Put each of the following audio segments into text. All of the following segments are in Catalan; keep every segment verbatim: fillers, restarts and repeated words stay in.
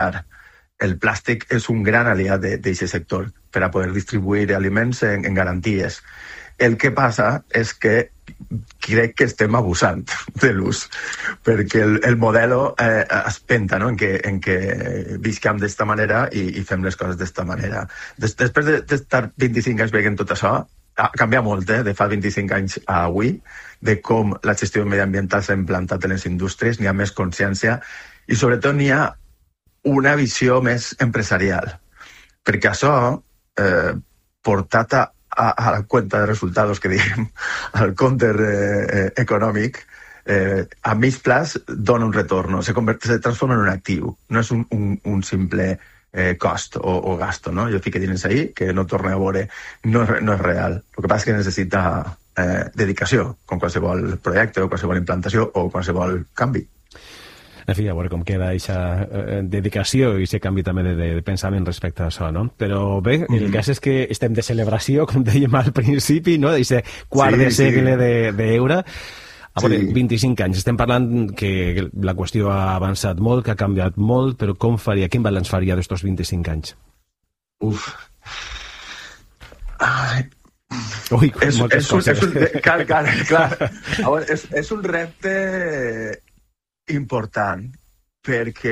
reciclar. El plàstic és un gran aliat d'aquest sector per a poder distribuir aliments en, en garanties. El que passa és que crec que estem abusant de l'ús, perquè el, el model eh, es penta, no? en, que, en que visquem d'esta manera i, i fem les coses d'esta manera. Des, després d'estar vint-i-cinc anys veient tot això, ha canviat molt, eh, de fa vint-i-cinc anys a avui, de com la gestió mediambiental s'ha implantat en les indústries, n'hi ha més consciència i sobretot n'hi ha una visió més empresarial, perquè això, eh, portat a, a, a la cuenta de resultats que diguem, al compte eh, econòmic, eh, a mig plaç dona un retorn, se, convert, se transforma en un actiu, no és un, un, un simple eh, cost o, o gasto, no? Jo fico diners ahí, que no torne a veure, no, no és real. El que passa és que necessita eh, dedicació, com qualsevol projecte o qualsevol implantació o qualsevol canvi. En fi, a veure com queda aquesta eh, dedicació i aquest canvi també de, de pensament respecte a això, no? Però bé, el mm. cas és que estem de celebració, com dèiem al principi, no? D'aquest quart sí, de segle sí. d'eure. A veure, sí. vint-i-cinc anys. Estem parlant que la qüestió ha avançat molt, que ha canviat molt, però com faria, quin balanç faria d'estos vint-i-cinc anys? Uf. Ai. Ui, és, moltes és un, coses. És un, clar, clar, clar. A veure, és, és un repte important, perquè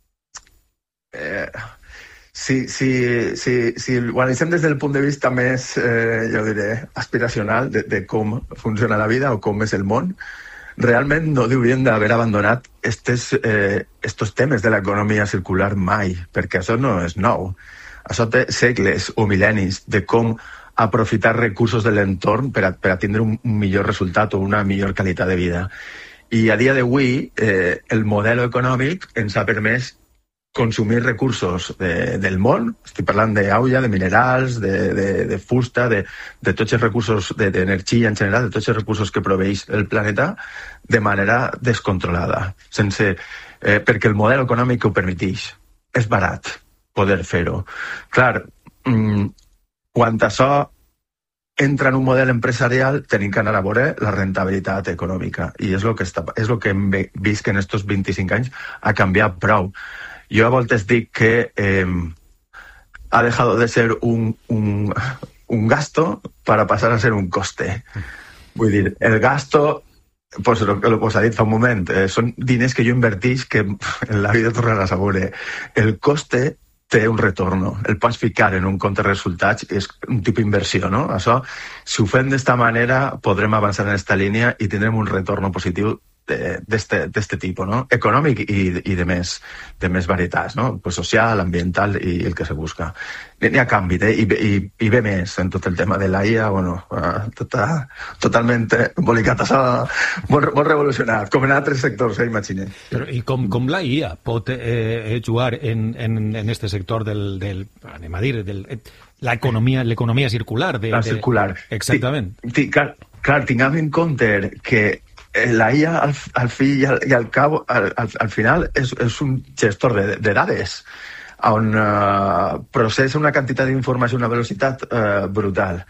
eh, si, si, si, si ho analitzem des del punt de vista més, eh, jo diré, aspiracional de, de com funciona la vida o com és el món, realment no haurien d'haver abandonat estes, eh, estos temes de l'economia circular mai, perquè això no és nou. Això té segles o mil·lennis de com aprofitar recursos de l'entorn per a, per a tindre un, un millor resultat o una millor qualitat de vida. I a dia d'avui, eh, el model econòmic ens ha permès consumir recursos de, del món, estic parlant d'aigua, de minerals, de, de, de fusta, de, de tots els recursos d'energia en general, de tots els recursos que proveeix el planeta, de manera descontrolada, sense, eh, perquè el model econòmic ho permeteix. És barat poder fer-ho. Clar, mmm, quan això entra en un model empresarial, tenim que anar a veure la rentabilitat econòmica. I és el que, està, és el que hem vist que en estos vint-i-cinc anys ha canviat prou. Jo a voltes dic que eh, ha dejado de ser un, un, un gasto para pasar a ser un coste. Vull dir, el gasto, pues lo que pues ha dit fa un moment, eh, són diners que jo inverteix que en la vida tornaràs a veure. El coste té un retorno. El pots ficar en un compte de resultats, és un tipus d'inversió, no? Això, si ho fem d'esta manera, podrem avançar en aquesta línia i tindrem un retorn positiu d'este tipus, no? Econòmic i, i de més, de més varietats, no? Pues social, ambiental i el que se busca. N'hi ha canvi, eh? I, i, i ve més en tot el tema de la I A, bueno, tota, totalment embolicat, això, molt, molt revolucionat, com en altres sectors, eh, imaginem. Però, I com, com la I A pot eh, jugar en, en, en este sector del, del anem a dir, del, l'economia l'economia circular? De, la circular. De, exactament. T -t clar, clar, tinguem en compte que la I A al, al fi i al, i al cabo, al, al, al final és, és un gestor de, de dades on uh, processa una quantitat d'informació a una velocitat uh, brutal.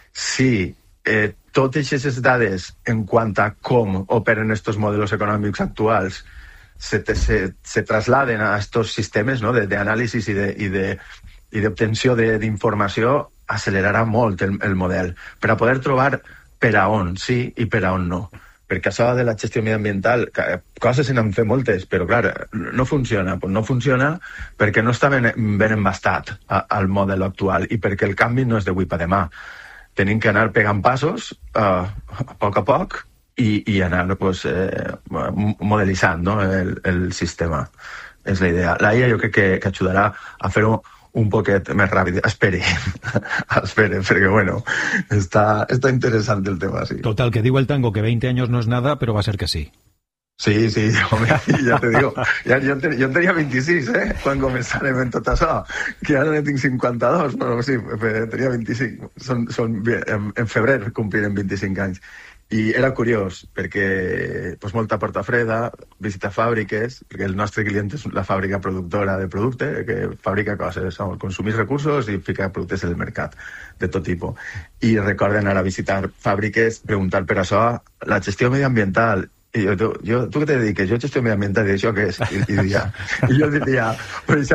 Si eh, totes aquestes dades en quant a com operen estos models econòmics actuals se, se, se trasladen a estos sistemes, no? d'anàlisi i de, i de, i d'obtenció d'informació, accelerarà molt el, el model per a poder trobar per a on sí i per a on no. Perquè això de la gestió mediambiental, coses se n'han fet moltes, però clar, no funciona. Pues no funciona perquè no està ben, ben embastat a, al model actual i perquè el canvi no és d'avui per demà. Tenim que anar pegant passos uh, a poc a poc i, i anar pues, eh, modelitzant, no? el, el sistema. És la idea. La I A jo crec que, que ajudarà a fer-ho un poquet més ràpid. Esperi, esperi, perquè bueno, està, està interessant el tema, sí. Total, que diu el tango que veinte años no es nada, pero va a ser que sí. Sí, sí, home, ja te digo, ja, jo, ten, jo tenia vint-i-sis, eh, quan començarem en tot això, que ara ne tinc cinquanta-dos, però sí, tenia vint-i-cinc, són, són, en, en febrer complirem vint-i-cinc anys. I era curiós, perquè pues, molta porta freda, visitar fàbriques, perquè el nostre client és la fàbrica productora de producte, que fabrica coses, no? Consumir recursos i ficar productes en el mercat, de tot tipus. I recorden anar a visitar fàbriques, preguntar per això, la gestió mediambiental. I jo, tu, jo, tu què te dediques? Jo gestió mediambiental, i això què és? I, i, diria, i jo diria, però